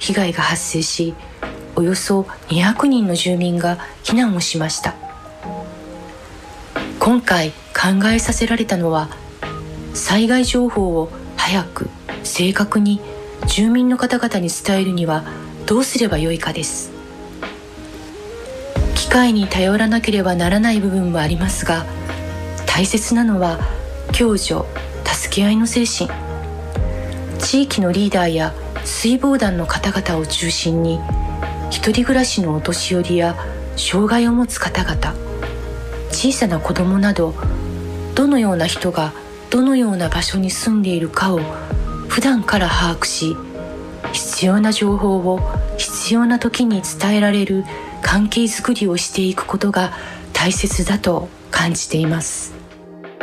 被害が発生し、およそ200人の住民が避難をしました。今回考えさせられたのは、災害情報を早く正確に住民の方々に伝えるにはどうすればよいかです。機械に頼らなければならない部分もありますが、大切なのは共助・助け合いの精神。地域のリーダーや水防団の方々を中心に、一人暮らしのお年寄りや障害を持つ方々、小さな子供など、どのような人がどのような場所に住んでいるかを普段から把握し、必要な情報を必要な時に伝えられる関係づくりをしていくことが大切だと感じています。